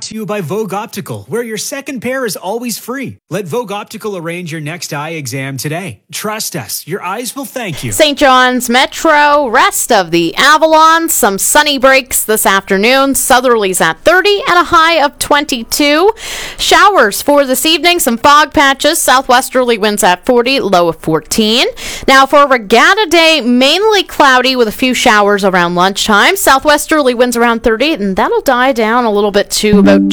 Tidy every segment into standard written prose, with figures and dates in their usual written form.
to you by Vogue Optical, where your second pair is always free. Let Vogue Optical arrange your next eye exam today. Trust us, your eyes will thank you. St. John's Metro, rest of the Avalon, some sunny breaks this afternoon. Southerly's at 30 and a high of 22. Showers for this evening, some fog patches. Southwesterly winds at 40, low of 14. Now for Regatta Day, mainly cloudy with a few showers around lunchtime. Southwesterly winds around 30, and that'll die down a little bit to about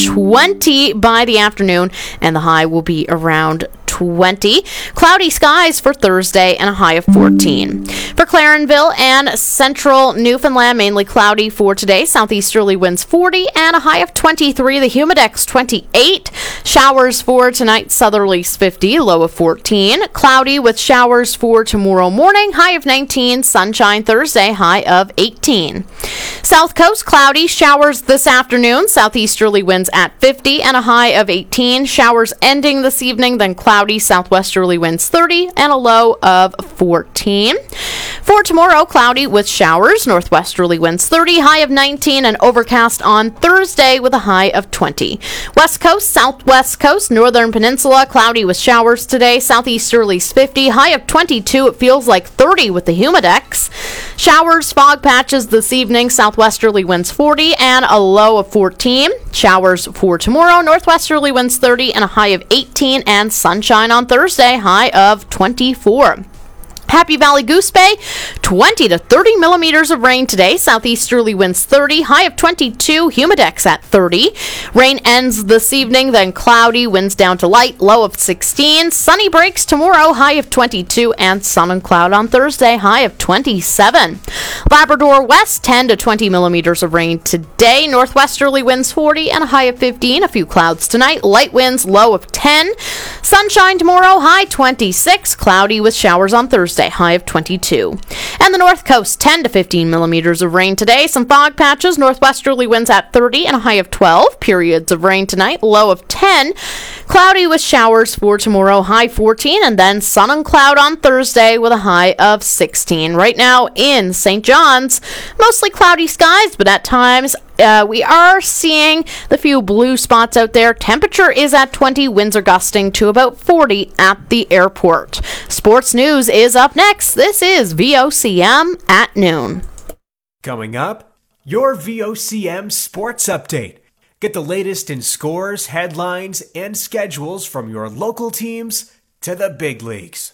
20 by the afternoon, and the high will be around 20. Cloudy skies for Thursday and a high of 14. For Clarenville and central Newfoundland, mainly cloudy for today. Southeasterly winds 40 and a high of 23. The Humidex 28. Showers for tonight, southerlies 50, low of 14. Cloudy with showers for tomorrow morning, high of 19. Sunshine Thursday, high of 18. South Coast cloudy, showers this afternoon. Southeasterly winds at 50 and a high of 18. Showers ending this evening, then cloudy. Southwesterly winds 30 and a low of 14. For tomorrow, cloudy with showers. Northwesterly winds 30, high of 19, and overcast on Thursday with a high of 20. West Coast, Southwest Coast, Northern Peninsula, cloudy with showers today. Southeasterlies 50, high of 22. It feels like 30 with the Humidex. Showers, fog patches this evening. Southwesterly winds 40 and a low of 14. Showers for tomorrow. Northwesterly winds 30 and a high of 18, and sunshine on Thursday, high of 24. Happy Valley Goose Bay, 20 to 30 millimeters of rain today. Southeasterly winds 30, high of 22. Humidex at 30. Rain ends this evening, then cloudy, winds down to light, low of 16. Sunny breaks tomorrow, high of 22, and sun and cloud on Thursday, high of 27. Labrador West, 10 to 20 millimeters of rain today. Northwesterly winds 40 and a high of 15. A few clouds tonight, light winds, low of 10. Sunshine tomorrow, high 26. Cloudy with showers on Thursday, high of 22. And the North Coast, 10 to 15 millimeters of rain today. Some fog patches. Northwesterly winds at 30 and a high of 12. Periods of rain tonight, low of 10. Cloudy with showers for tomorrow, high 14. And then sun and cloud on Thursday with a high of 16. Right now in St. John's, mostly cloudy skies, but at times we are seeing the few blue spots out there. Temperature is at 20. Winds are gusting to about 40 at the airport. Sports news is up next. This is VOCM at noon. Coming up, your VOCM Sports Update. Get the latest in scores, headlines, and schedules from your local teams to the big leagues.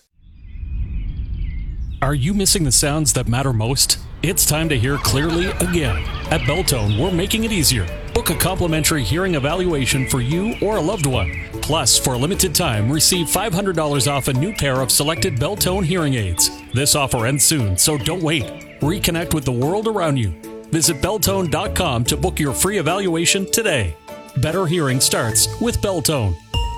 Are you missing the sounds that matter most? It's time to hear clearly again. At Belltone, we're making it easier. Book a complimentary hearing evaluation for you or a loved one. Plus, for a limited time, receive $500 off a new pair of selected Belltone hearing aids. This offer ends soon, so don't wait. Reconnect with the world around you. Visit Belltone.com to book your free evaluation today. Better hearing starts with Belltone.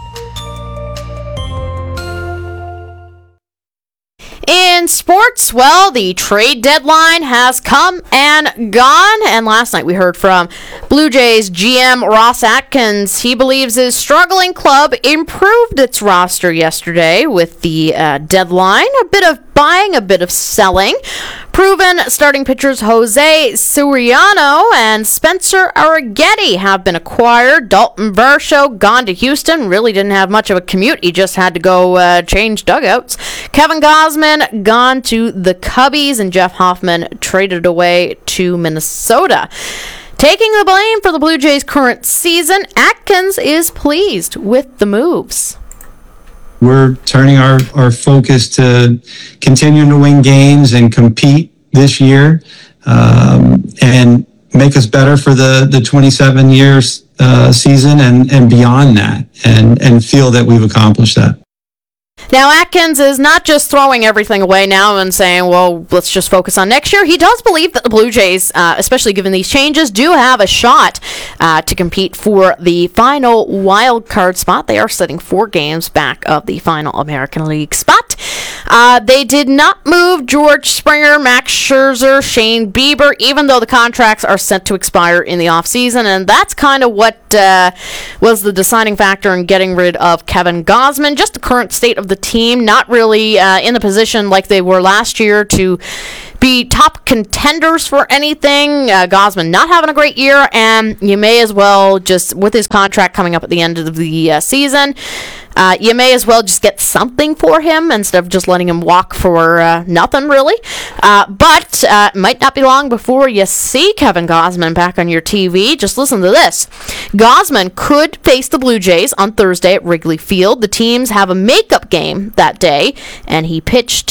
In sports, well, the trade deadline has come and gone, and last night we heard from Blue Jays GM Ross Atkins. He believes his struggling club improved its roster yesterday with the deadline. A bit of buying, a bit of selling. Proven starting pitchers Jose Suriano and Spencer Arrighetti have been acquired. Dalton Varsho gone to Houston. Really didn't have much of a commute. He just had to go change dugouts. Kevin Gausman gone to the Cubbies, and Jeff Hoffman traded away to Minnesota. Taking the blame for the Blue Jays' current season, Atkins is pleased with the moves. We're turning our focus to continuing to win games and compete this year, and make us better for the 27 years season and beyond that, and feel that we've accomplished that. Now, Atkins is not just throwing everything away now and saying, well, let's just focus on next year. He does believe that the Blue Jays, especially given these changes, do have a shot to compete for the final wild card spot. They are sitting 4 games back of the final American League spot. They did not move George Springer, Max Scherzer, Shane Bieber, even though the contracts are set to expire in the offseason, and that's kind of what was the deciding factor in getting rid of Kevin Gausman. Just the current state of the team, not really in the position like they were last year to be top contenders for anything. Gausman not having a great year, and you may as well just, with his contract coming up at the end of the season, you may as well just get something for him instead of just letting him walk for nothing, really. But it might not be long before you see Kevin Gausman back on your TV. Just listen to this. Gausman could face the Blue Jays on Thursday at Wrigley Field. The teams have a makeup game that day, and he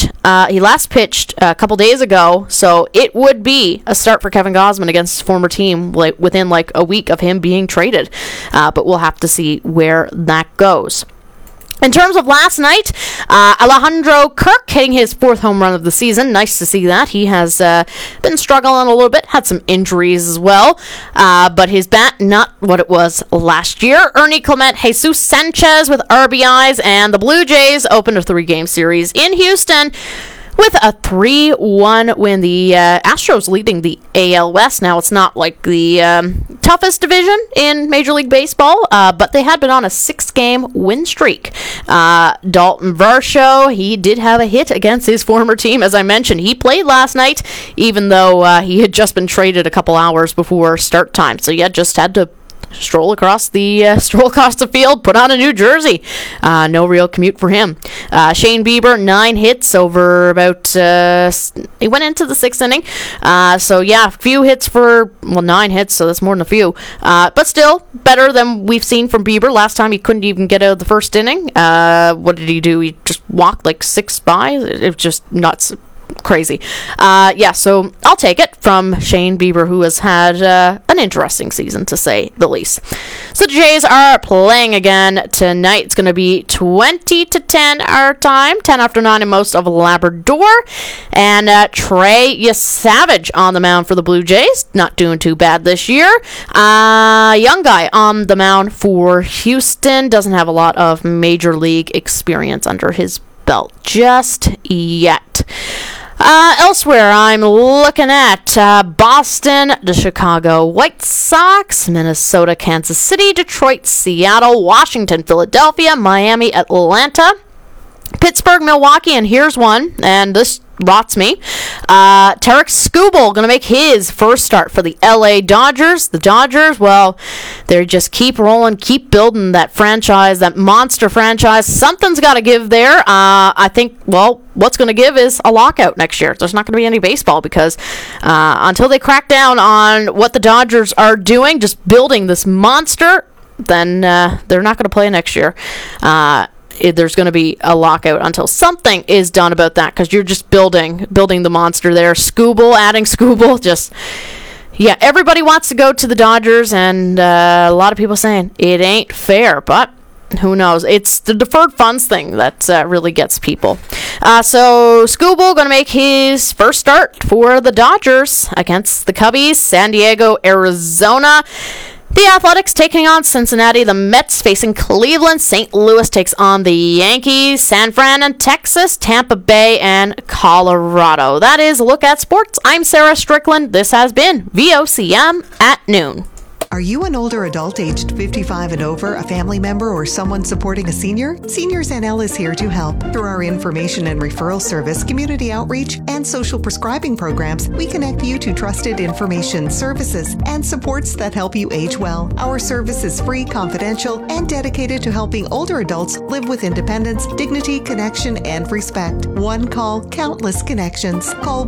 last pitched a couple days ago, so it would be a start for Kevin Gausman against his former team within a week of him being traded. But we'll have to see where that goes. In terms of last night, Alejandro Kirk hitting his 4th home run of the season. Nice to see that. He has been struggling a little bit, had some injuries as well, but his bat, not what it was last year. Ernie Clement, Jesus Sanchez with RBIs, and the Blue Jays opened a 3-game series in Houston with a 3-1 win. The Astros leading the AL West. Now, it's not like the toughest division in Major League Baseball, but they had been on a 6-game win streak. Dalton Varsho, he did have a hit against his former team. As I mentioned, he played last night, even though he had just been traded a couple hours before start time. So, yeah, just had to stroll across the field, put on a new jersey. No real commute for him. Shane Bieber, 9 hits over about, he went into the 6th inning. So yeah, a few hits 9 hits, so that's more than a few. But still, better than we've seen from Bieber. Last time he couldn't even get out of the 1st inning. What did he do? He just walked 6 by? It was just nuts. Crazy. So I'll take it from Shane Bieber, who has had an interesting season, to say the least. So the Jays are playing again tonight. It's going to be 20-10 our time, 10 after 9 in most of Labrador. And Trey Yesavage on the mound for the Blue Jays. Not doing too bad this year. Young guy on the mound for Houston. Doesn't have a lot of Major League experience under his belt just yet. Elsewhere, I'm looking at Boston, the Chicago White Sox, Minnesota, Kansas City, Detroit, Seattle, Washington, Philadelphia, Miami, Atlanta, Pittsburgh, Milwaukee, and here's one, and this rots me. Tarek Skubal going to make his first start for the LA Dodgers. The Dodgers, well, they just keep rolling, keep building that franchise, that monster franchise. Something's got to give there. I think, what's going to give is a lockout next year. There's not going to be any baseball because until they crack down on what the Dodgers are doing, just building this monster, then they're not going to play next year. There's going to be a lockout until something is done about that, because you're just building the monster there. Adding Skubal, everybody wants to go to the Dodgers, and a lot of people saying it ain't fair, but who knows? It's the deferred funds thing that really gets people. So Skubal going to make his first start for the Dodgers against the Cubbies, San Diego, Arizona. The Athletics taking on Cincinnati, the Mets facing Cleveland, St. Louis takes on the Yankees, San Fran and Texas, Tampa Bay and Colorado. That is a look at sports. I'm Sarah Strickland. This has been VOCM at noon. Are you an older adult aged 55 and over, a family member, or someone supporting a senior? Seniors NL is here to help. Through our information and referral service, community outreach, and social prescribing programs, we connect you to trusted information, services, and supports that help you age well. Our service is free, confidential, and dedicated to helping older adults live with independence, dignity, connection, and respect. One call, countless connections. Call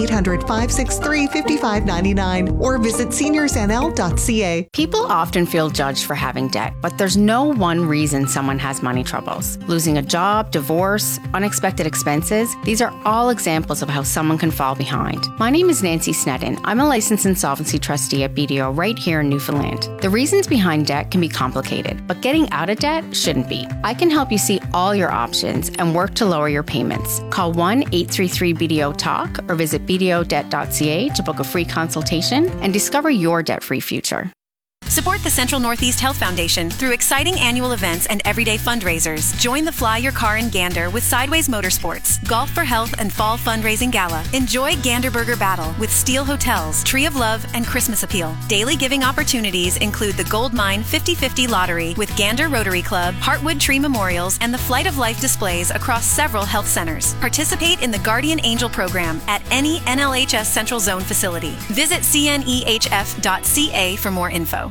1-800-563-5599 or visit seniorsnl.ca. People often feel judged for having debt, but there's no one reason someone has money troubles. Losing a job, divorce, unexpected expenses, these are all examples of how someone can fall behind. My name is Nancy Sneddon. I'm a licensed insolvency trustee at BDO right here in Newfoundland. The reasons behind debt can be complicated, but getting out of debt shouldn't be. I can help you see all your options and work to lower your payments. Call 1-833-BDO-TALK or visit bdodebt.ca to book a free consultation and discover your debt-free future. Support the Central Northeast Health Foundation through exciting annual events and everyday fundraisers. Join the Fly Your Car in Gander with Sideways Motorsports, Golf for Health and Fall Fundraising Gala. Enjoy Gander Burger Battle with Steel Hotels, Tree of Love, and Christmas Appeal. Daily giving opportunities include the Gold Mine 50/50 Lottery with Gander Rotary Club, Heartwood Tree Memorials, and the Flight of Life displays across several health centers. Participate in the Guardian Angel program at any NLHS Central Zone facility. Visit cnehf.ca for more info.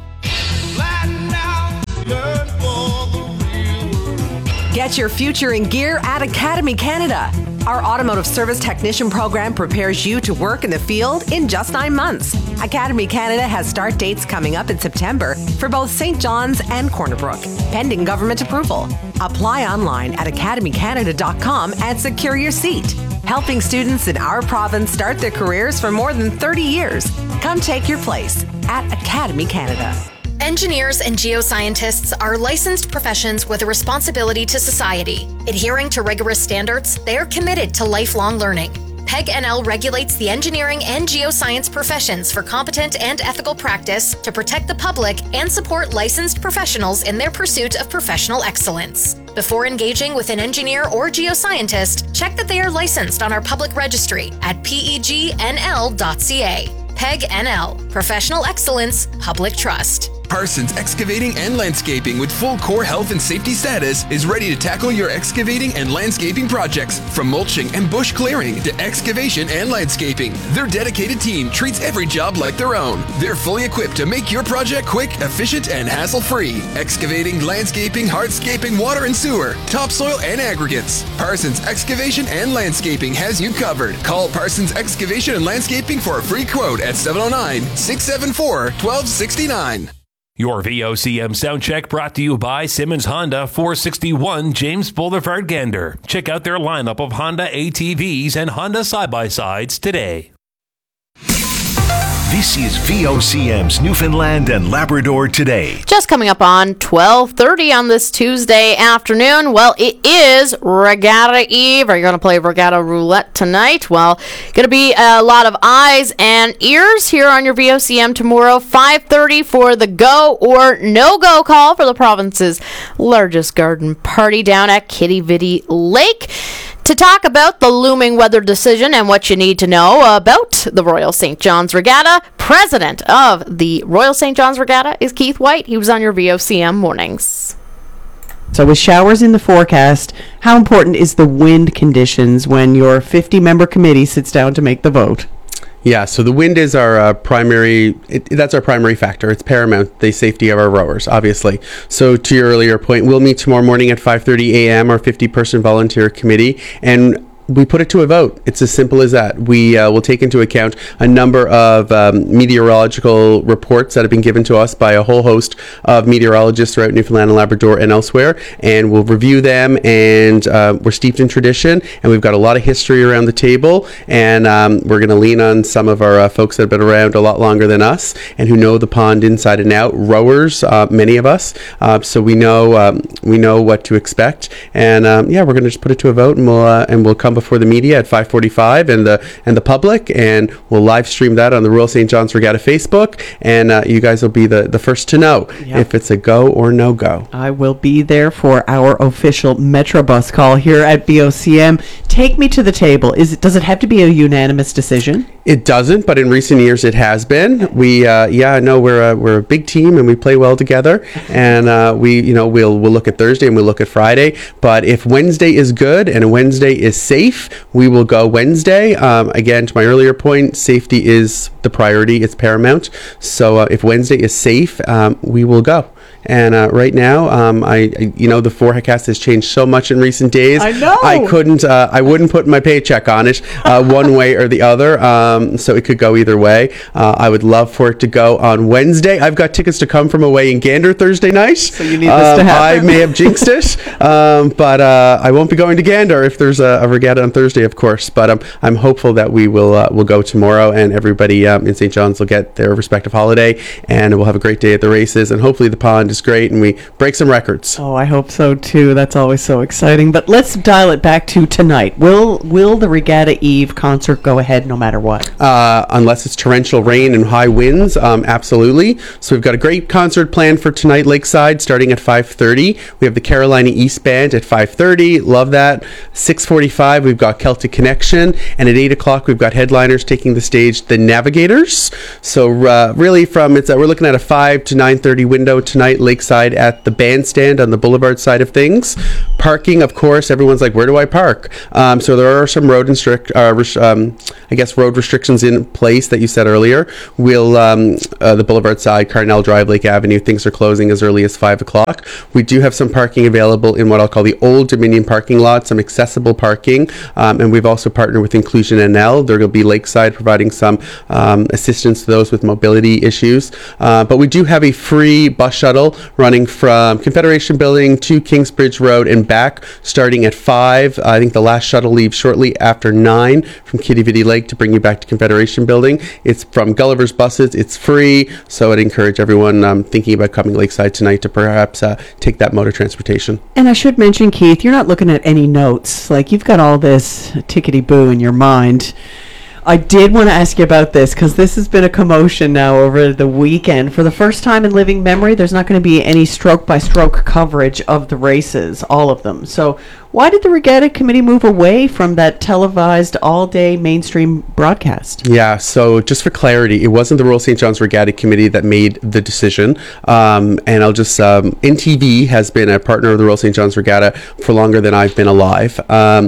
Get your future in gear at Academy Canada. Our automotive service technician program prepares you to work in the field in just 9 months. Academy Canada has start dates coming up in September for both St. John's and Corner Brook, pending government approval. Apply online at academycanada.com and secure your seat. Helping students in our province start their careers for more than 30 years. Come take your place at Academy Canada. Engineers and geoscientists are licensed professions with a responsibility to society. Adhering to rigorous standards, they are committed to lifelong learning. PEG NL regulates the engineering and geoscience professions for competent and ethical practice to protect the public and support licensed professionals in their pursuit of professional excellence. Before engaging with an engineer or geoscientist, check that they are licensed on our public registry at pegnl.ca. PEG NL, Professional Excellence, Public Trust. Parsons Excavating and Landscaping with full core health and safety status is ready to tackle your excavating and landscaping projects. From mulching and bush clearing to excavation and landscaping, their dedicated team treats every job like their own. They're fully equipped to make your project quick, efficient, and hassle-free. Excavating, landscaping, hardscaping, water and sewer, topsoil and aggregates. Parsons Excavation and Landscaping has you covered. Call Parsons Excavation and Landscaping for a free quote at 709-674-1269. Your VOCM sound check brought to you by Simmons Honda, 461 James Boulevard, Gander. Check out their lineup of Honda ATVs and Honda side-by-sides today. This is VOCM's Newfoundland and Labrador Today. Just coming up on 12:30 on this Tuesday afternoon. Well, it is Regatta Eve. Are you going to play Regatta Roulette tonight? Well, going to be a lot of eyes and ears here on your VOCM tomorrow, 5:30 for the go or no-go call for the province's largest garden party down at Kitty Vitty Lake. To talk about the looming weather decision and what you need to know about the Royal St. John's Regatta, president of the Royal St. John's Regatta is Keith White. He was on your VOCM mornings. So with showers in the forecast, how important is the wind conditions when your 50-member committee sits down to make the vote? Yeah, so the wind is our that's our primary factor. It's paramount, the safety of our rowers, obviously. So to your earlier point, we'll meet tomorrow morning at 5:30 a.m., our 50-person volunteer committee, and we put it to a vote. It's as simple as that. We will take into account a number of meteorological reports that have been given to us by a whole host of meteorologists throughout Newfoundland and Labrador and elsewhere, and we'll review them, and we're steeped in tradition, and we've got a lot of history around the table, and we're going to lean on some of our folks that have been around a lot longer than us and who know the pond inside and out, rowers, many of us, so we know what to expect, and we're going to just put it to a vote, and we'll come before the media at 5:45 and the public, and we'll live stream that on the Royal St. John's Regatta Facebook, and you guys will be the first to know if it's a go or no go. I will be there for our official Metrobus call here at VOCM. Take me to the table. Does it have to be a unanimous decision? It doesn't, but in recent years it has been. We're a big team and we play well together, and we'll look at Thursday and we'll look at Friday. But if Wednesday is good and Wednesday is safe, we will go Wednesday. Again, to my earlier point, safety is the priority; it's paramount. So if Wednesday is safe, we will go. And right now, the forecast has changed so much in recent days. I know. I wouldn't put my paycheck on it one way or the other. So it could go either way. I would love for it to go on Wednesday. I've got tickets to come from away in Gander Thursday night. So you need this to happen. I may have jinxed it, but I won't be going to Gander if there's a regatta on Thursday, of course. But I'm hopeful that we will go tomorrow, and everybody in St. John's will get their respective holiday, and we'll have a great day at the races. And hopefully the pond is great, and we break some records. Oh, I hope so too. That's always so exciting. But let's dial it back to tonight. Will the Regatta Eve concert go ahead no matter what? Unless it's torrential rain and high winds, absolutely. So we've got a great concert planned for tonight, Lakeside, starting at 5:30. We have the Carolina East Band at 5:30. Love that. 6:45, we've got Celtic Connection, and at 8 o'clock, we've got headliners taking the stage, the Navigators. So really, we're looking at a 5 to 9:30 window tonight, Lakeside, at the bandstand on the Boulevard side of things. Parking, of course, everyone's like, where do I park? So there are some road restrictions in place that you said earlier. The Boulevard side, Carnell Drive, Lake Avenue, things are closing as early as 5 o'clock. We do have some parking available in what I'll call the Old Dominion parking lot, some accessible parking, and we've also partnered with Inclusion NL. There will be Lakeside providing some assistance to those with mobility issues. But we do have a free bus shuttle running from Confederation Building to Kingsbridge Road and back, starting at 5. I think the last shuttle leaves shortly after 9 from Kitty Vitty Lake to bring you back to Confederation Building. It's from Gulliver's Buses. It's free, so I'd encourage everyone thinking about coming Lakeside tonight to perhaps take that mode of transportation. And I should mention, Keith, you're not looking at any notes. Like, you've got all this tickety-boo in your mind. I did want to ask you about this because this has been a commotion now over the weekend. For the first time in living memory, there's not going to be any stroke-by-stroke coverage of the races, all of them. So why did the Regatta Committee move away from that televised all-day mainstream broadcast? Yeah, so just for clarity, it wasn't the Royal St. John's Regatta Committee that made the decision. And I'll just, NTV has been a partner of the Royal St. John's Regatta for longer than I've been alive.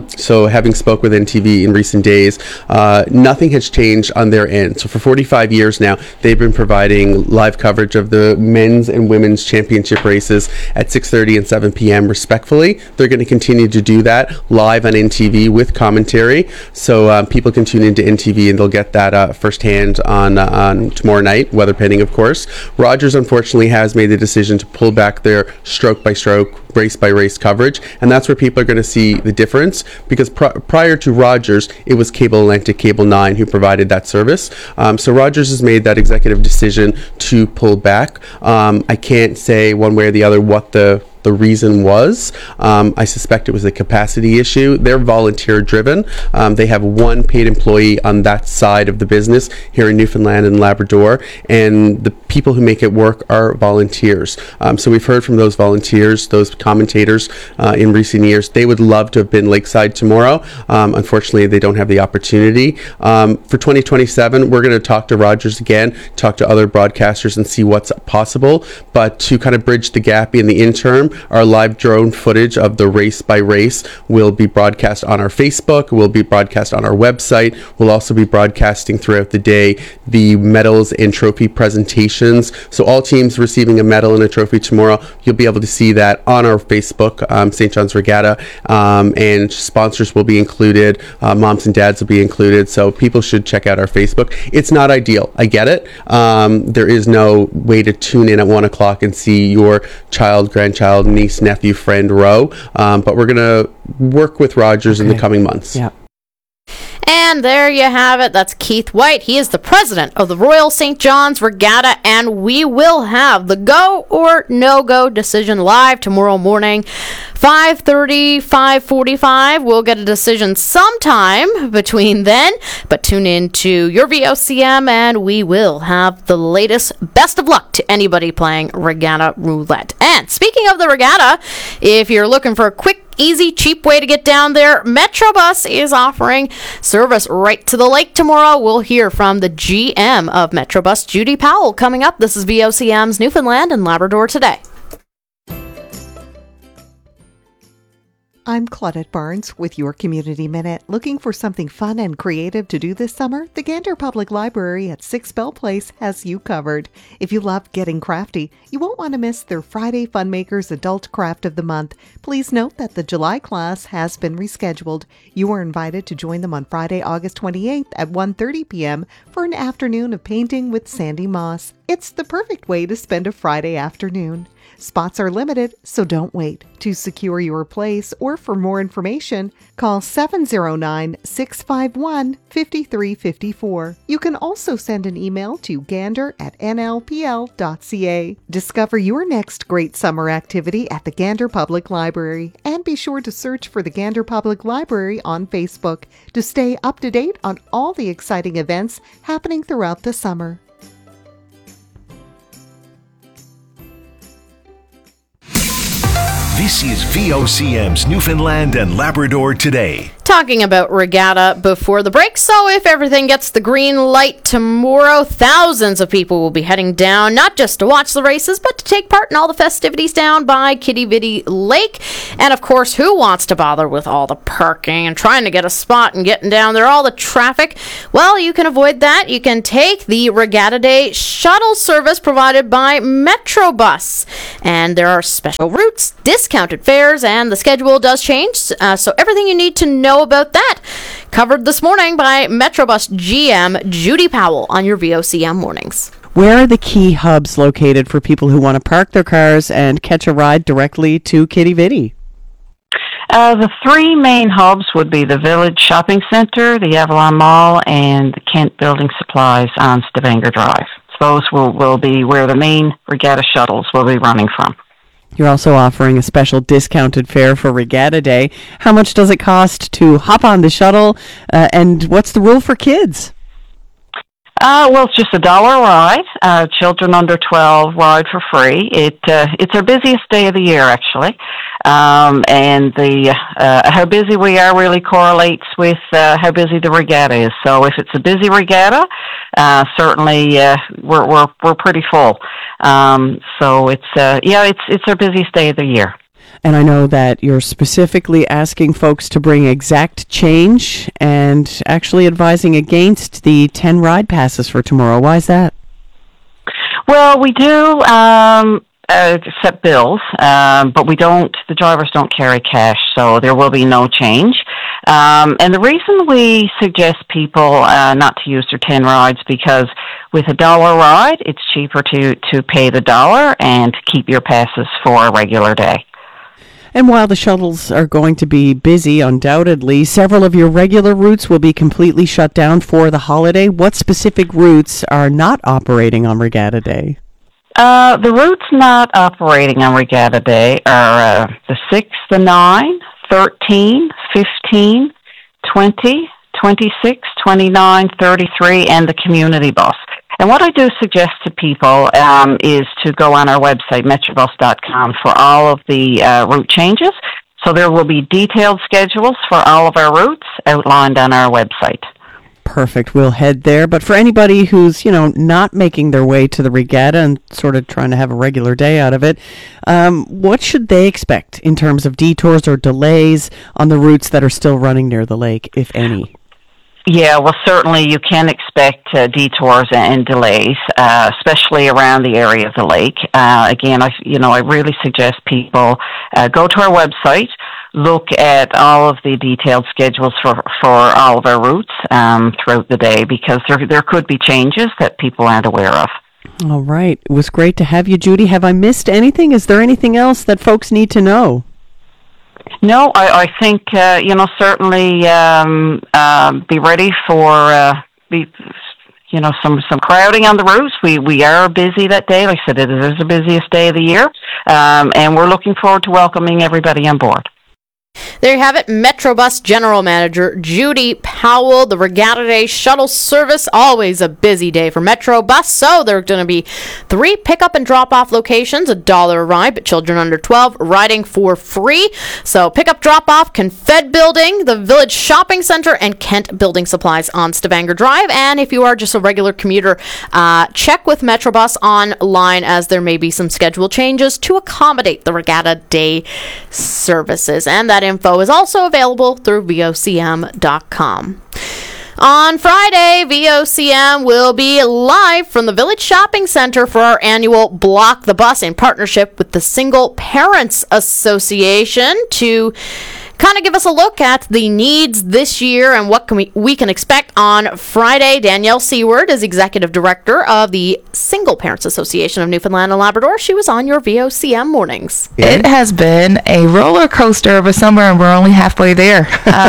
So having spoke with NTV in recent days, nothing has changed on their end. So for 45 years now, they've been providing live coverage of the men's and women's championship races at 6:30 and 7 p.m. respectfully. They're going to continue to do that live on NTV with commentary. So people can tune into NTV and they'll get that firsthand on tomorrow night, weather pending, of course. Rogers, unfortunately, has made the decision to pull back their stroke-by-stroke, race-by-race coverage, and that's where people are going to see the difference, because prior to Rogers, it was Cable Atlantic, Cable 9 who provided that service. So Rogers has made that executive decision to pull back. I can't say one way or the other what the reason was. I suspect it was a capacity issue. They're volunteer driven. They have one paid employee on that side of the business here in Newfoundland and Labrador, and the people who make it work are volunteers. So we've heard from those volunteers, those commentators in recent years. They would love to have been Lakeside tomorrow. Unfortunately, they don't have the opportunity. For 2027, we're going to talk to Rogers again, talk to other broadcasters and see what's possible. But to kind of bridge the gap in the interim, our live drone footage of the race by race will be broadcast on our Facebook, will be broadcast on our website. We'll also be broadcasting throughout the day the medals and trophy presentations. So all teams receiving a medal and a trophy tomorrow, you'll be able to see that on our Facebook, St. John's Regatta, and sponsors will be included, moms and dads will be included, so people should check out our Facebook. It's not ideal, I get it. There is no way to tune in at 1 o'clock and see your child, grandchild, niece, nephew, friend, row, but we're going to work with Rogers in the coming months. Yeah. And there you have it. That's Keith White. He is the president of the Royal St. John's Regatta, and we will have the go or no-go decision live tomorrow morning, 5:30, 5:45. We'll get a decision sometime between then, but tune in to your VOCM, and we will have the latest. Best of luck to anybody playing Regatta Roulette. And speaking of the Regatta, if you're looking for a quick, easy, cheap way to get down there, Metrobus is offering service right to the lake tomorrow. We'll hear from the GM of Metrobus, Judy Powell, coming up. This is VOCM's Newfoundland and Labrador Today. I'm Claudette Barnes with your Community Minute. Looking for something fun and creative to do this summer? The Gander Public Library at 6 Bell Place has you covered. If you love getting crafty, you won't want to miss their Friday Funmakers Adult Craft of the Month. Please note that the July class has been rescheduled. You are invited to join them on Friday, August 28th at 1:30 p.m. for an afternoon of painting with Sandy Moss. It's the perfect way to spend a Friday afternoon. Spots are limited, so don't wait. To secure your place or for more information, call 709-651-5354. You can also send an email to gander@nlpl.ca. Discover your next great summer activity at the Gander Public Library, and be sure to search for the Gander Public Library on Facebook to stay up to date on all the exciting events happening throughout the summer. This is VOCM's Newfoundland and Labrador Today. Talking about regatta before the break, so if everything gets the green light tomorrow, thousands of people will be heading down, not just to watch the races, but to take part in all the festivities down by Quidi Vidi Lake. And of course, who wants to bother with all the parking and trying to get a spot and getting down there, all the traffic? Well, you can avoid that. You can take the Regatta Day shuttle service provided by Metrobus. And there are special routes, discounted fares, and the schedule does change, so everything you need to know about that covered this morning by Metrobus GM Judy Powell on your VOCM mornings. Where are the key hubs located for people who want to park their cars and catch a ride directly to Quidi Vidi? The three main hubs would be the Village Shopping Centre, the Avalon Mall, and the Kent Building Supplies on Stavanger Drive. So those will be where the main regatta shuttles will be running from. You're also offering a special discounted fare for Regatta Day. How much does it cost to hop on the shuttle, and what's the rule for kids? Well, it's just $1 ride. Children under 12 ride for free. It's our busiest day of the year, actually. And the how busy we are really correlates with how busy the regatta is. So if it's a busy regatta, certainly we're pretty full. So it's our busiest day of the year. And I know that you're specifically asking folks to bring exact change and actually advising against the 10 ride passes for tomorrow. Why is that? Well, we do accept bills, but the drivers don't carry cash, so there will be no change. And the reason we suggest people not to use their 10 rides, because with $1 ride, it's cheaper to pay the $1 and to keep your passes for a regular day. And while the shuttles are going to be busy, undoubtedly, several of your regular routes will be completely shut down for the holiday. What specific routes are not operating on Regatta Day? The routes not operating on Regatta Day are the 6, the 9, 13, 15, 20, 26, 29, 33, and the community bus. And what I do suggest to people is to go on our website, metrobus.com, for all of the route changes. So there will be detailed schedules for all of our routes outlined on our website. Perfect. We'll head there. But for anybody who's, not making their way to the regatta and sort of trying to have a regular day out of it, what should they expect in terms of detours or delays on the routes that are still running near the lake, if any? Yeah, well, certainly you can expect detours and delays, especially around the area of the lake. Again, I really suggest people go to our website, look at all of the detailed schedules for all of our routes throughout the day, because there could be changes that people aren't aware of. All right. It was great to have you, Judy. Have I missed anything? Is there anything else that folks need to know? No, I think, certainly be ready for some crowding on the routes. We are busy that day. Like I said, it is the busiest day of the year, and we're looking forward to welcoming everybody on board. There you have it, Metrobus General Manager Judy Powell. The Regatta Day shuttle service, always a busy day for Metrobus. So there are going to be 3 pick-up and drop-off locations, $1 a ride, but children under 12 riding for free. So pick-up, drop-off, Confed Building, the Village Shopping Centre, and Kent Building Supplies on Stavanger Drive. And if you are just a regular commuter, check with Metrobus online, as there may be some schedule changes to accommodate the Regatta Day services. And that info is also available through VOCM.com. On Friday, VOCM will be live from the Village Shopping Centre for our annual Block the Bus in partnership with the Single Parents Association to kind of give us a look at the needs this year and what we can expect on Friday. Danielle Seward is Executive Director of the Single Parents Association of Newfoundland and Labrador. She was on your VOCM mornings. It has been a roller coaster of a summer, and we're only halfway there.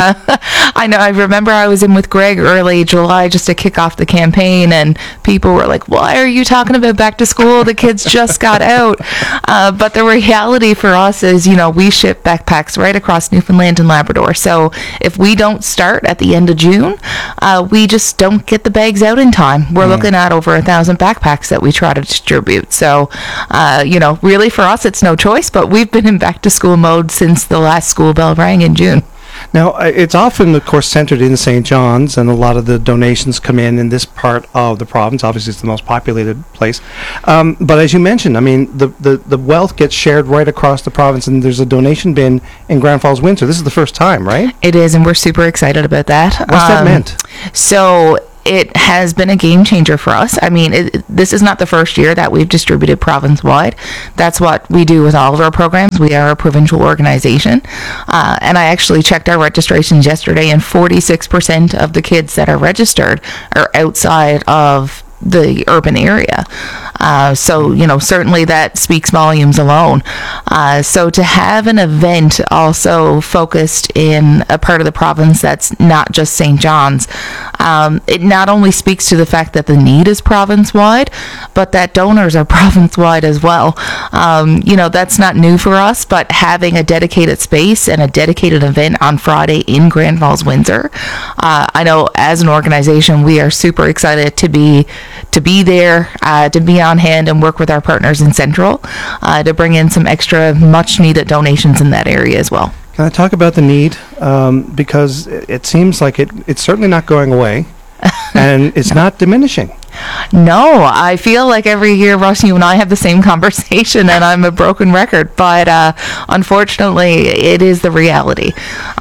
I remember I was in with Greg early July just to kick off the campaign, and people were like, why are you talking about back to school? The kids just got out. But the reality for us is, we ship backpacks right across Newfoundland and Labrador. So if we don't start at the end of June, we just don't get the bags out in time. We're looking at over 1,000 backpacks that we try to distribute. So, really for us, it's no choice, but we've been in back to school mode since the last school bell rang in June. Now, it's often, of course, centered in St. John's, and a lot of the donations come in this part of the province. Obviously, it's the most populated place. But as you mentioned, the wealth gets shared right across the province, and there's a donation bin in Grand Falls, Windsor. This is the first time, right? It is, and we're super excited about that. What's that meant? So it has been a game changer for us. This is not the first year that we've distributed province-wide. That's what we do with all of our programs. We are a provincial organization. And I actually checked our registrations yesterday, and 46% of the kids that are registered are outside of the urban area. Certainly that speaks volumes alone. So to have an event also focused in a part of the province that's not just St. John's, it not only speaks to the fact that the need is province-wide, but that donors are province-wide as well. That's not new for us, but having a dedicated space and a dedicated event on Friday in Grand Falls, Windsor, I know as an organization, we are super excited to be there, to be on hand and work with our partners in Central to bring in some extra much needed donations in that area as well. Can I talk about the need? Because it seems like it's certainly not going away, and it's not diminishing. No, I feel like every year, Ross, you and I have the same conversation, and I'm a broken record. But unfortunately, it is the reality.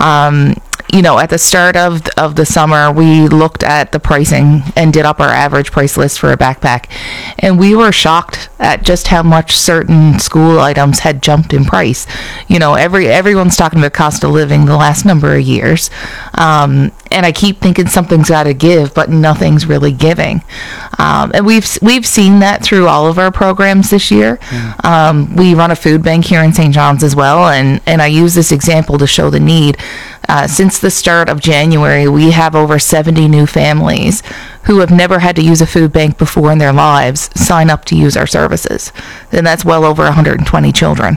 At the start of the summer, we looked at the pricing and did up our average price list for a backpack, and we were shocked at just how much certain school items had jumped in price. Everyone's talking about cost of living the last number of years, and I keep thinking something's got to give, but nothing's really giving. And we've seen that through all of our programs this year. We run a food bank here in St. John's as well, and I use this example to show the need. Since the start of January, we have over 70 new families who have never had to use a food bank before in their lives sign up to use our services. And that's well over 120 children.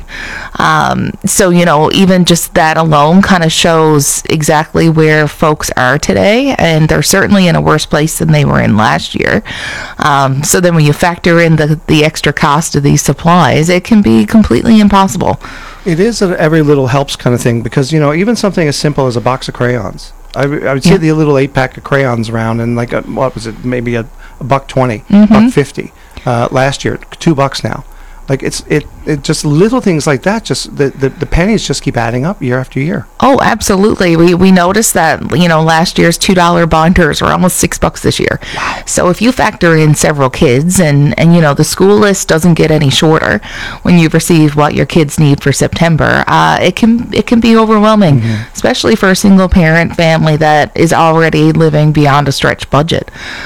Even just that alone kind of shows exactly where folks are today, and they're certainly in a worse place than they were in last year. So then when you factor in the extra cost of these supplies, it can be completely impossible. It is an every little helps kind of thing, because even something as simple as a box of crayons. I would see the little 8-pack of crayons around, and maybe a $1.20, $1.50 last year, $2 now. Like it just little things like that. Just the pennies just keep adding up year after year. Oh, absolutely. We noticed that last year's $2 binders were almost $6 this year. Wow. So if you factor in several kids and the school list doesn't get any shorter when you've received what your kids need for September, it can be overwhelming, especially for a single parent family that is already living beyond a stretched budget.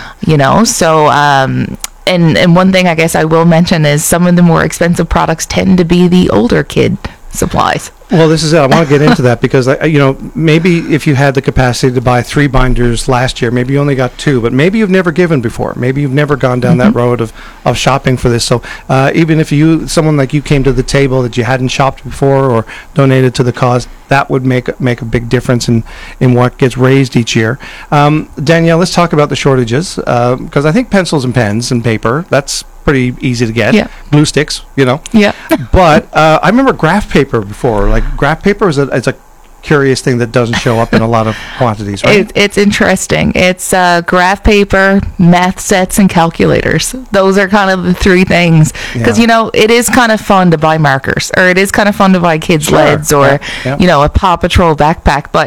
So. And one thing I guess I will mention is some of the more expensive products tend to be the older kid supplies. Well, this is it. I want to get into that because, maybe if you had the capacity to buy 3 binders last year, maybe you only got 2, but maybe you've never given before. Maybe you've never gone down that road of shopping for this. So even if someone like you came to the table that you hadn't shopped before or donated to the cause, that would make a big difference in what gets raised each year. Danielle, let's talk about the shortages because I think pencils and pens and paper, that's pretty easy to get. Yeah. Glue sticks, Yeah. But I remember graph paper before. Like graph paper is a curious thing that doesn't show up in a lot of quantities, right? It's interesting. It's graph paper, math sets, and calculators. Those are kind of the 3 things. Because, it is kind of fun to buy markers, or it is kind of fun to buy kids' leads, or, a Paw Patrol backpack. But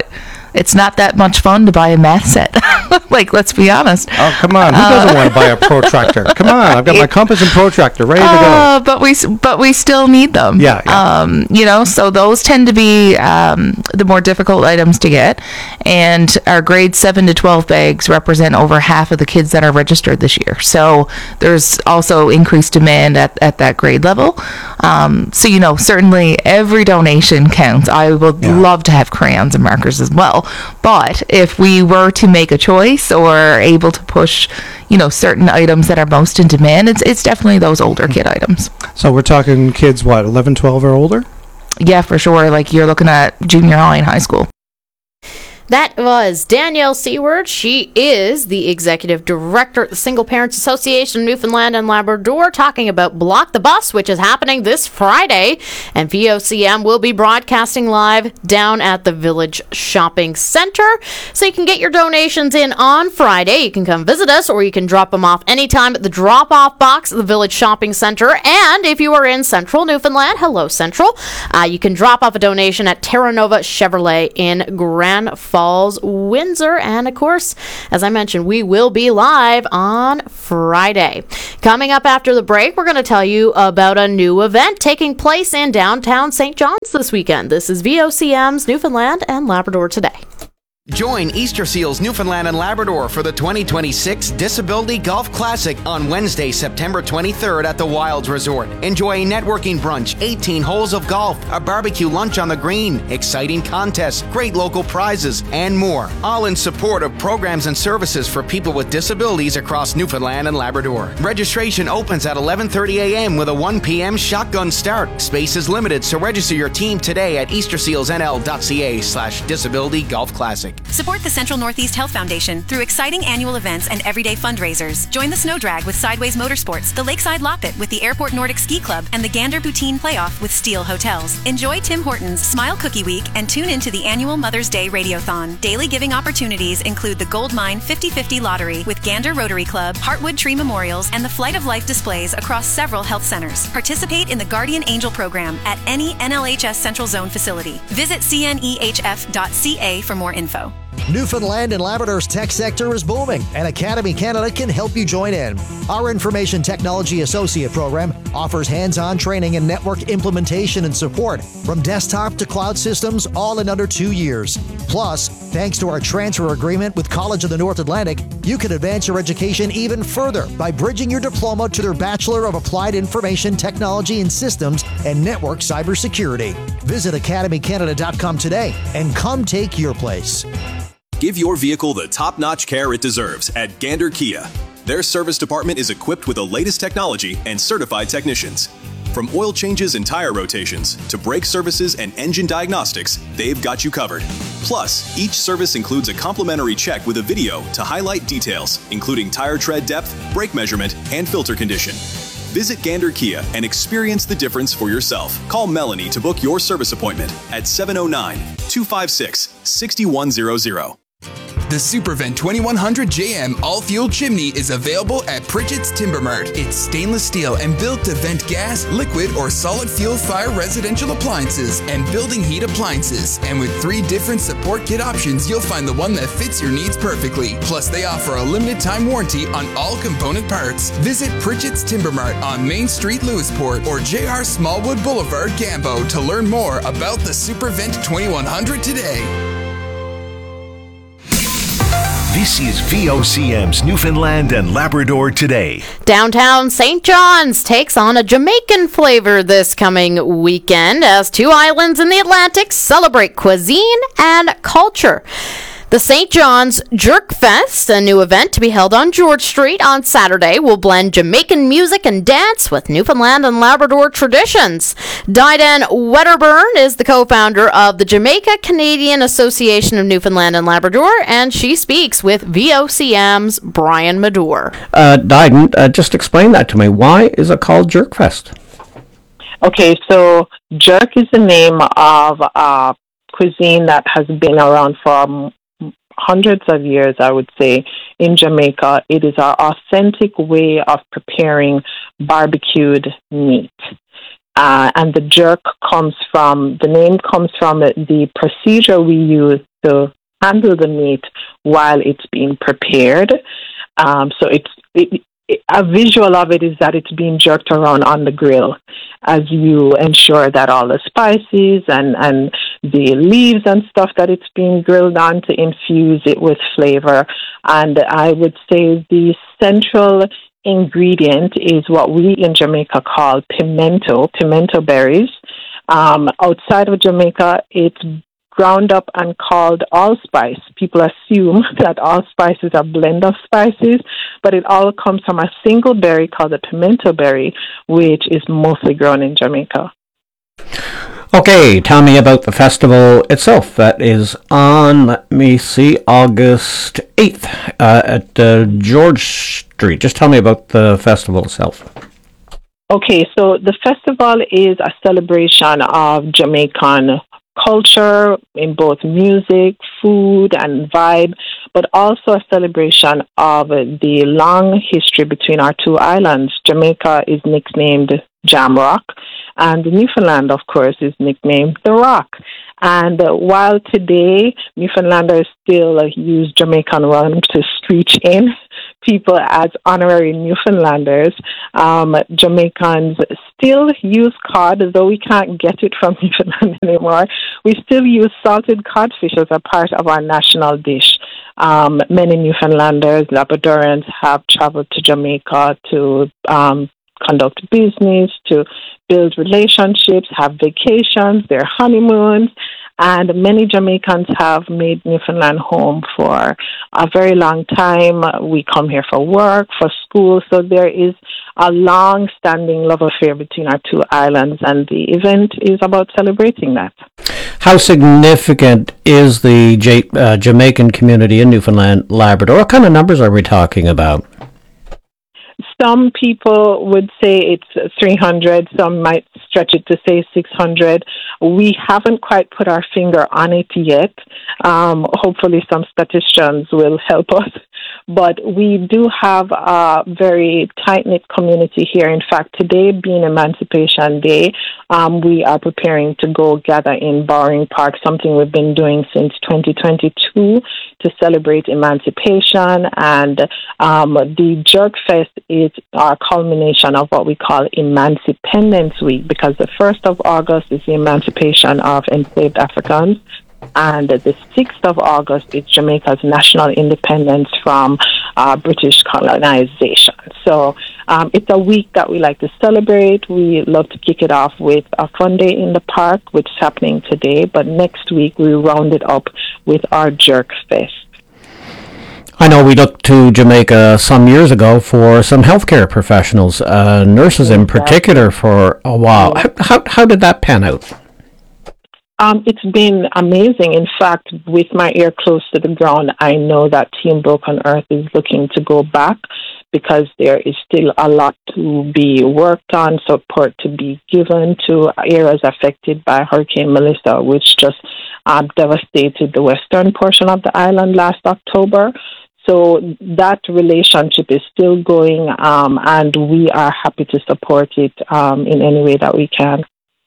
it's not that much fun to buy a math set. Like, let's be honest. Oh, come on. Who doesn't want to buy a protractor? Come on. I've got my compass and protractor ready to go. But we still need them. Yeah. So those tend to be the more difficult items to get. And our grade 7 to 12 bags represent over half of the kids that are registered this year. So there's also increased demand at that grade level. So, certainly every donation counts. I would love to have crayons and markers as well. But if we were to make a choice or able to push, certain items that are most in demand, it's definitely those older kid items. So we're talking kids, 11, 12 or older? Yeah, for sure. Like, you're looking at junior high and high school. That was Danielle Seward. She is the Executive Director at the Single Parents Association of Newfoundland and Labrador, talking about Block the Bus, which is happening this Friday. And VOCM will be broadcasting live down at the Village Shopping Center. So you can get your donations in on Friday. You can come visit us, or you can drop them off anytime at the drop-off box at the Village Shopping Center. And if you are in Central Newfoundland, hello Central, you can drop off a donation at Terra Nova Chevrolet in Grand Falls, Windsor. And of course, as I mentioned, we will be live on Friday. Coming up after the break, we're going to tell you about a new event taking place in downtown St. John's this weekend. This is VOCM's Newfoundland and Labrador Today. Join Easter Seals Newfoundland and Labrador for the 2026 Disability Golf Classic on Wednesday, September 23rd at the Wilds Resort. Enjoy a networking brunch, 18 holes of golf, a barbecue lunch on the green, exciting contests, great local prizes, and more. All in support of programs and services for people with disabilities across Newfoundland and Labrador. Registration opens at 11:30 a.m. with a 1 p.m. shotgun start. Space is limited, so register your team today at eastersealsnl.ca/disability golf classic. Support the Central Northeast Health Foundation through exciting annual events and everyday fundraisers. Join the Snow Drag with Sideways Motorsports, the Lakeside Loppet with the Airport Nordic Ski Club, and the Gander Poutine Playoff with Steel Hotels. Enjoy Tim Hortons Smile Cookie Week and tune into the annual Mother's Day Radiothon. Daily giving opportunities include the Gold Mine 50/50 Lottery with Gander Rotary Club, Heartwood Tree Memorials, and the Flight of Life displays across several health centers. Participate in the Guardian Angel program at any NLHS Central Zone facility. Visit cnehf.ca for more info. Newfoundland and Labrador's tech sector is booming, and Academy Canada can help you join in. Our Information Technology Associate program offers hands-on training in network implementation and support, from desktop to cloud systems, all in under 2 years. Plus, thanks to our transfer agreement with College of the North Atlantic, you can advance your education even further by bridging your diploma to their Bachelor of Applied Information Technology and Systems and Network Cybersecurity. Visit academycanada.com today and come take your place. Give your vehicle the top-notch care it deserves at Gander Kia. Their service department is equipped with the latest technology and certified technicians. From oil changes and tire rotations to brake services and engine diagnostics, they've got you covered. Plus, each service includes a complimentary check with a video to highlight details, including tire tread depth, brake measurement, and filter condition. Visit Gander Kia and experience the difference for yourself. Call Melanie to book your service appointment at 709-256-6100. The Supervent 2100 JM all-fuel chimney is available at Pritchett's Timber Mart. It's stainless steel and built to vent gas, liquid, or solid fuel fire residential appliances and building heat appliances. And with 3 different support kit options, you'll find the one that fits your needs perfectly. Plus, they offer a limited time warranty on all component parts. Visit Pritchett's Timber Mart on Main Street, Lewisport, or JR Smallwood Boulevard, Gambo to learn more about the Supervent 2100 today. This is VOCM's Newfoundland and Labrador Today. Downtown St. John's takes on a Jamaican flavor this coming weekend as 2 islands in the Atlantic celebrate cuisine and culture. The St. John's Jerk Fest, a new event to be held on George Street on Saturday, will blend Jamaican music and dance with Newfoundland and Labrador traditions. Didan Wedderburn is the co-founder of the Jamaica Canadian Association of Newfoundland and Labrador, and she speaks with VOCM's Brian Madore. Didan, just explain that to me. Why is it called Jerk Fest? Okay, so jerk is the name of a cuisine that has been around for hundreds of years, I would say, in Jamaica. It is our authentic way of preparing barbecued meat. And the jerk the name comes from the procedure we use to handle the meat while it's being prepared. So a visual of it is that it's being jerked around on the grill as you ensure that all the spices and the leaves and stuff that it's being grilled on to infuse it with flavor. And I would say the central ingredient is what we in Jamaica call pimento berries. Outside of Jamaica, it's ground up and called allspice. People assume that allspice is a blend of spices, but it all comes from a single berry called the pimento berry, which is mostly grown in Jamaica. Okay, tell me about the festival itself. That is on, let me see, August 8th at George Street. Just tell me about the festival itself. Okay, so the festival is a celebration of Jamaican culture in both music, food, and vibe, but also a celebration of the long history between our two islands. Jamaica is nicknamed Jamrock, and Newfoundland, of course, is nicknamed The Rock. And while today Newfoundlanders still use Jamaican rum to screech in people as honorary Newfoundlanders, Jamaicans still use cod, though we can't get it from Newfoundland anymore. We still use salted codfish as a part of our national dish. Many Newfoundlanders, Labradorans, have traveled to Jamaica to conduct business, to build relationships, have vacations, their honeymoons, and many Jamaicans have made Newfoundland home for a very long time. We come here for work, for school, so there is a long-standing love affair between our two islands, and the event is about celebrating that. How significant is the Jamaican community in Newfoundland, Labrador? What kind of numbers are we talking about? Some people would say it's 300. Some might stretch it to say 600. We haven't quite put our finger on it yet. Hopefully some statisticians will help us. But we do have a very tight-knit community here. In fact, today being Emancipation Day, we are preparing to go gather in Bowring Park, something we've been doing since 2022 to celebrate emancipation. And the Jerk Fest is our culmination of what we call Emancipendence Week, because the 1st of August is the emancipation of enslaved Africans, and the 6th of August is Jamaica's national independence from British colonization. So it's a week that we like to celebrate. We love to kick it off with a fun day in the park, which is happening today, but next week we round it up with our Jerk Fest. I know we looked to Jamaica some years ago for some healthcare professionals, nurses in particular, for a while. How did that pan out? It's been amazing. In fact, with my ear close to the ground, I know that Team Broken Earth is looking to go back because there is still a lot to be worked on, support to be given to areas affected by Hurricane Melissa, which just devastated the western portion of the island last October. So that relationship is still going, and we are happy to support it in any way that we can.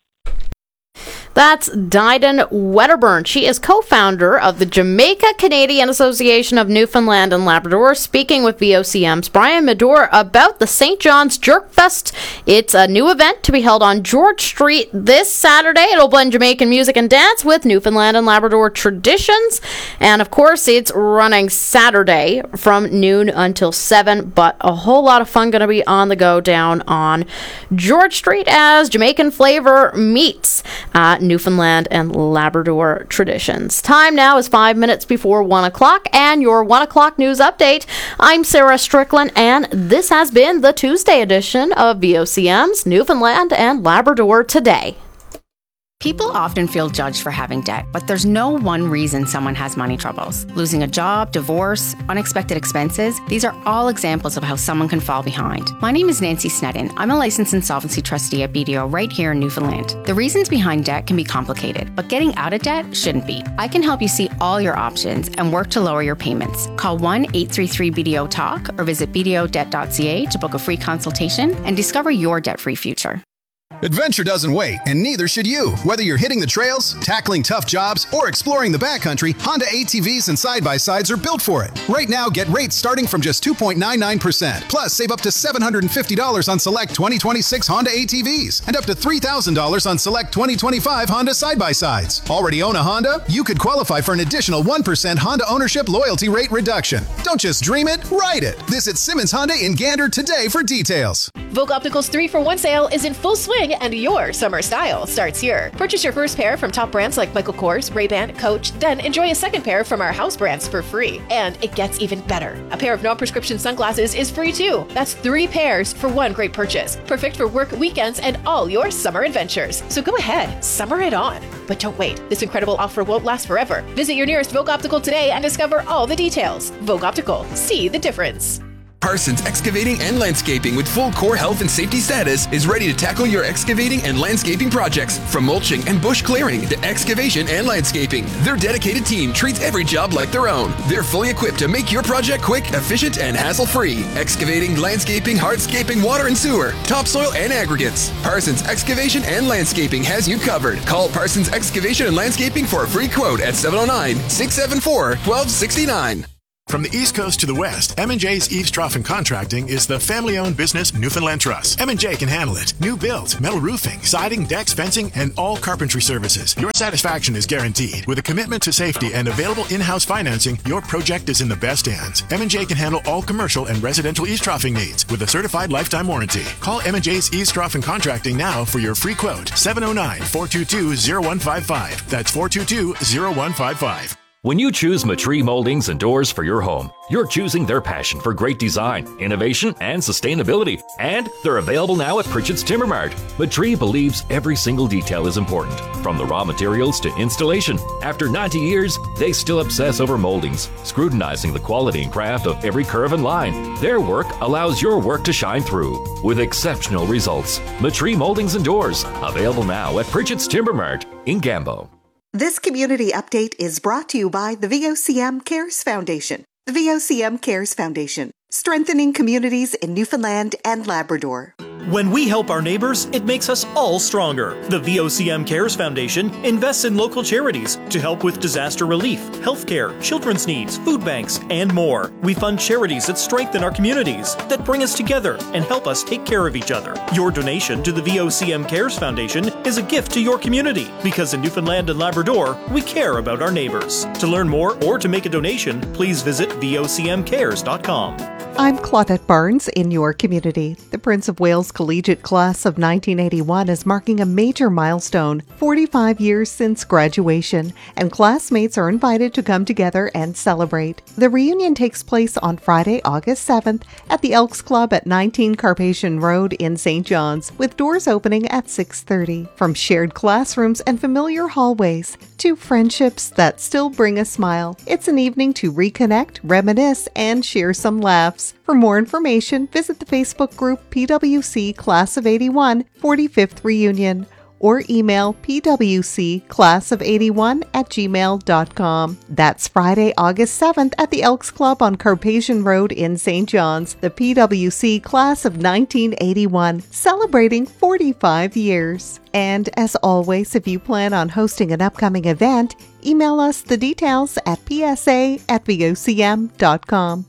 That's Didan Wedderburn. She is co-founder of the Jamaica Canadian Association of Newfoundland and Labrador, speaking with VOCM's Brian Medore about the St. John's Jerk Fest. It's a new event to be held on George Street this Saturday. It'll blend Jamaican music and dance with Newfoundland and Labrador traditions. And, of course, it's running Saturday from noon until 7, but a whole lot of fun going to be on the go down on George Street as Jamaican flavor meets Newfoundland and Labrador traditions. Time now is 5 minutes before 1 o'clock, and your 1 o'clock news update. I'm Sarah Strickland, and this has been the Tuesday edition of VOCM's Newfoundland and Labrador Today. People often feel judged for having debt, but there's no one reason someone has money troubles. Losing a job, divorce, unexpected expenses, these are all examples of how someone can fall behind. My name is Nancy Sneddon. I'm a licensed insolvency trustee at BDO right here in Newfoundland. The reasons behind debt can be complicated, but getting out of debt shouldn't be. I can help you see all your options and work to lower your payments. Call 1-833-BDO-TALK or visit bdodebt.ca to book a free consultation and discover your debt-free future. Adventure doesn't wait, and neither should you. Whether you're hitting the trails, tackling tough jobs, or exploring the backcountry, Honda ATVs and side-by-sides are built for it. Right now, get rates starting from just 2.99%. Plus, save up to $750 on select 2026 Honda ATVs and up to $3,000 on select 2025 Honda side-by-sides. Already own a Honda? You could qualify for an additional 1% Honda ownership loyalty rate reduction. Don't just dream it, ride it. Visit Simmons Honda in Gander today for details. Vogue Optical's 3-for-1 sale is in full swing and your summer style starts here. Purchase your first pair from top brands like Michael Kors, Ray-Ban, Coach, then enjoy a second pair from our house brands for free. And it gets even better. A pair of non-prescription sunglasses is free too. That's 3 pairs for one great purchase. Perfect for work, weekends, and all your summer adventures. So go ahead, summer it on. But don't wait. This incredible offer won't last forever. Visit your nearest Vogue Optical today and discover all the details. Vogue Optical. See the difference. Parsons Excavating and Landscaping with full core health and safety status is ready to tackle your excavating and landscaping projects. From mulching and bush clearing to excavation and landscaping, their dedicated team treats every job like their own. They're fully equipped to make your project quick, efficient, and hassle-free. Excavating, landscaping, hardscaping, water and sewer, topsoil, and aggregates. Parsons Excavation and Landscaping has you covered. Call Parsons Excavation and Landscaping for a free quote at 709-674-1269. From the East Coast to the West, M&J's Eaves Trough and Contracting is the family-owned business Newfoundland Trust. M&J can handle it. New builds, metal roofing, siding, decks, fencing, and all carpentry services. Your satisfaction is guaranteed. With a commitment to safety and available in-house financing, your project is in the best hands. M&J can handle all commercial and residential eaves troughing needs with a certified lifetime warranty. Call M&J's Eaves Trough and Contracting now for your free quote. 709-422-0155. That's 422-0155. When you choose Matree Moldings and Doors for your home, you're choosing their passion for great design, innovation, and sustainability. And they're available now at Pritchett's Timber Mart. Matree believes every single detail is important, from the raw materials to installation. After 90 years, they still obsess over moldings, scrutinizing the quality and craft of every curve and line. Their work allows your work to shine through, with exceptional results. Matree Moldings and Doors, available now at Pritchett's Timber Mart in Gambo. This community update is brought to you by the VOCM Cares Foundation. The VOCM Cares Foundation, strengthening communities in Newfoundland and Labrador. When we help our neighbors, it makes us all stronger. The VOCM Cares Foundation invests in local charities to help with disaster relief, healthcare, children's needs, food banks, and more. We fund charities that strengthen our communities, that bring us together and help us take care of each other. Your donation to the VOCM Cares Foundation is a gift to your community, because in Newfoundland and Labrador, we care about our neighbors. To learn more or to make a donation, please visit vocmcares.com. I'm Claudette Barnes in your community. The Prince of Wales Collegiate Class of 1981 is marking a major milestone, 45 years since graduation, and classmates are invited to come together and celebrate. The reunion takes place on Friday, August 7th at the Elks Club at 19 Carpathian Road in St. John's, with doors opening at 6:30. From shared classrooms and familiar hallways to friendships that still bring a smile, it's an evening to reconnect, reminisce, and share some laughs. For more information, visit the Facebook group PWC Class of 81 45th Reunion or email pwcclassof81@gmail.com. That's Friday, August 7th at the Elks Club on Carpathian Road in St. John's, the PWC Class of 1981, celebrating 45 years. And as always, if you plan on hosting an upcoming event, email us the details at psa@vocm.com.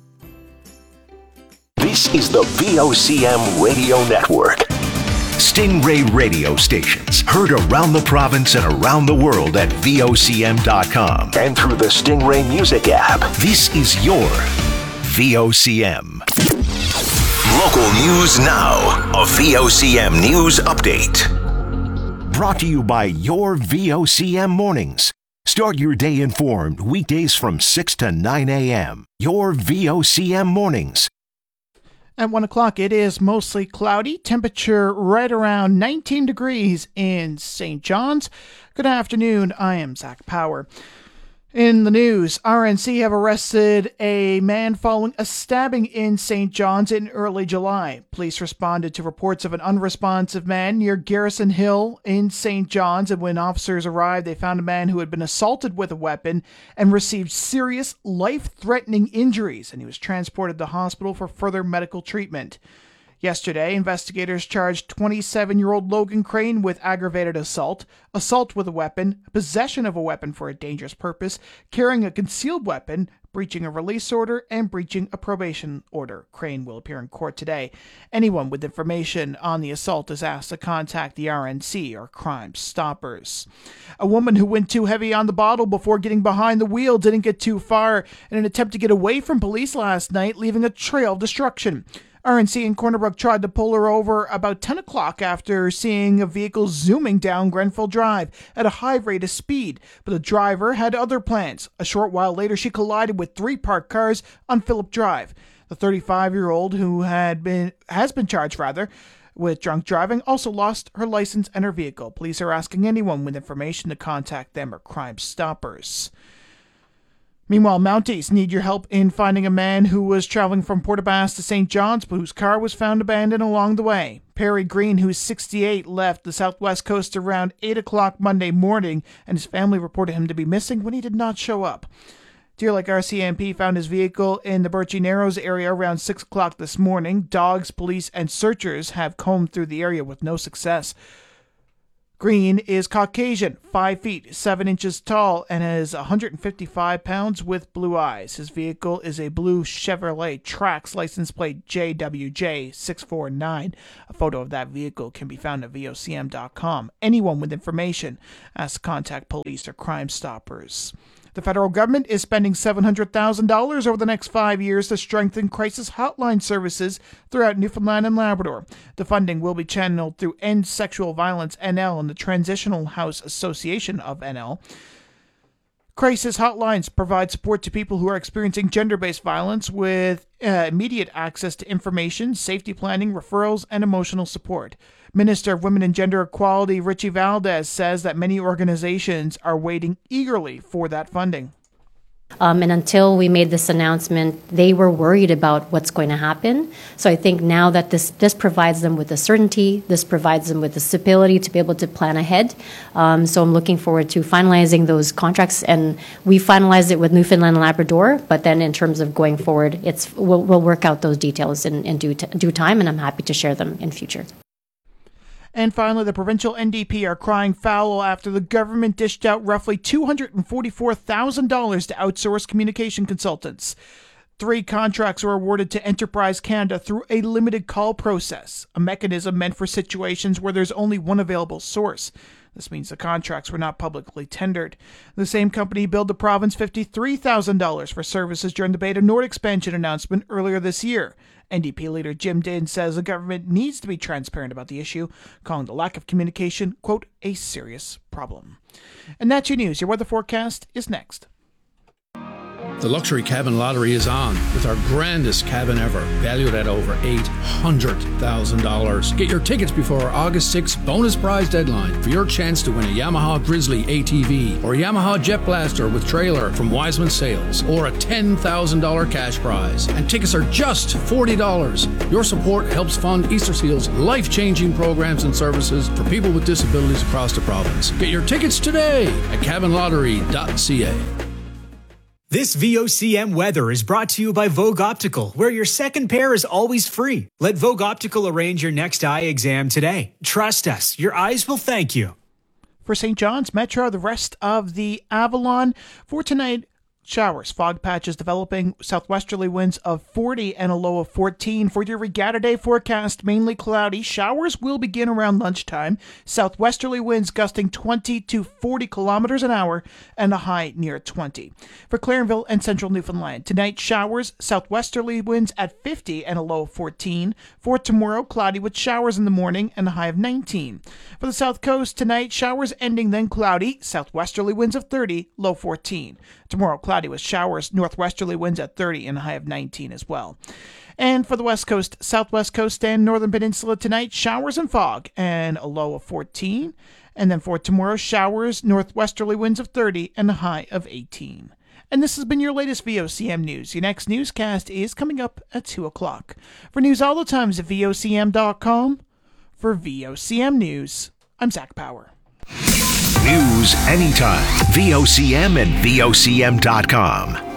This is the VOCM Radio Network. Stingray radio stations heard around the province and around the world at vocm.com and through the Stingray Music app. This is your VOCM. Local news now. A VOCM news update. Brought to you by your VOCM mornings. Start your day informed weekdays from 6 to 9 a.m. Your VOCM mornings. At 1 o'clock, it is mostly cloudy. Temperature right around 19 degrees in St. John's. Good afternoon. I am Zach Power. In the news, RNC have arrested a man following a stabbing in St. John's in early July. Police responded to reports of an unresponsive man near Garrison Hill in St. John's, and when officers arrived, they found a man who had been assaulted with a weapon and received serious, life-threatening injuries, and he was transported to the hospital for further medical treatment. Yesterday, investigators charged 27-year-old Logan Crane with aggravated assault, assault with a weapon, possession of a weapon for a dangerous purpose, carrying a concealed weapon, breaching a release order, and breaching a probation order. Crane will appear in court today. Anyone with information on the assault is asked to contact the RNC or Crime Stoppers. A woman who went too heavy on the bottle before getting behind the wheel didn't get too far in an attempt to get away from police last night, leaving a trail of destruction. RNC in Corner Brook tried to pull her over about 10 o'clock after seeing a vehicle zooming down Grenfell Drive at a high rate of speed, but the driver had other plans. A short while later, she collided with 3 parked cars on Phillip Drive. The 35-year-old, who has been charged with drunk driving, also lost her license and her vehicle. Police are asking anyone with information to contact them or Crime Stoppers. Meanwhile, Mounties need your help in finding a man who was traveling from Portabass to St. John's, but whose car was found abandoned along the way. Perry Green, who's 68, left the southwest coast around 8 o'clock Monday morning, and his family reported him to be missing when he did not show up. Deer Lake RCMP found his vehicle in the Birchy Narrows area around 6 o'clock this morning. Dogs, police, and searchers have combed through the area with no success. Green is Caucasian, 5 feet 7 inches tall, and is 155 pounds with blue eyes. His vehicle is a blue Chevrolet Trax license plate JWJ649. A photo of that vehicle can be found at VOCM.com. Anyone with information has to contact police or Crime Stoppers. The federal government is spending $700,000 over the next 5 years to strengthen crisis hotline services throughout Newfoundland and Labrador. The funding will be channeled through End Sexual Violence NL and the Transitional House Association of NL. Crisis hotlines provide support to people who are experiencing gender-based violence with immediate access to information, safety planning, referrals, and emotional support. Minister of Women and Gender Equality Richie Valdez says that many organizations are waiting eagerly for that funding. And until we made this announcement, they were worried about what's going to happen. So I think now that this provides them with the certainty, this provides them with the stability to be able to plan ahead. So I'm looking forward to finalizing those contracts. And we finalized it with Newfoundland and Labrador, but then in terms of going forward, we'll work out those details in due time, and I'm happy to share them in future. And finally, the provincial NDP are crying foul after the government dished out roughly $244,000 to outsource communication consultants. 3 contracts were awarded to Enterprise Canada through a limited call process, a mechanism meant for situations where there's only one available source. This means the contracts were not publicly tendered. The same company billed the province $53,000 for services during the Beta Nord expansion announcement earlier this year. NDP leader Jim Dinn says the government needs to be transparent about the issue, calling the lack of communication, quote, a serious problem. And that's your news. Your weather forecast is next. The Luxury Cabin Lottery is on with our grandest cabin ever, valued at over $800,000. Get your tickets before our August 6th bonus prize deadline for your chance to win a Yamaha Grizzly ATV or a Yamaha Jet Blaster with trailer from Wiseman Sales or a $10,000 cash prize. And tickets are just $40. Your support helps fund Easter Seal's life-changing programs and services for people with disabilities across the province. Get your tickets today at cabinlottery.ca. This VOCM weather is brought to you by Vogue Optical, where your second pair is always free. Let Vogue Optical arrange your next eye exam today. Trust us, your eyes will thank you. For St. John's Metro, the rest of the Avalon, for tonight, showers, fog patches developing, southwesterly winds of 40 and a low of 14. For your Regatta Day forecast, mainly cloudy. Showers will begin around lunchtime. Southwesterly winds gusting 20 to 40 kilometers an hour and a high near 20. For Clarenville and central Newfoundland, tonight showers, southwesterly winds at 50 and a low of 14. For tomorrow, cloudy with showers in the morning and a high of 19. For the south coast, tonight showers ending, then cloudy, southwesterly winds of 30, low 14. Tomorrow, cloudy with showers, northwesterly winds at 30 and a high of 19 as well. And for the west coast, southwest coast, and northern peninsula tonight, showers and fog and a low of 14. And then for tomorrow, showers, northwesterly winds of 30 and a high of 18. And this has been your latest VOCM news. Your next newscast is coming up at 2 o'clock. For news all the times at VOCM.com. For VOCM News, I'm Zach Power. News anytime. VOCM and VOCM.com.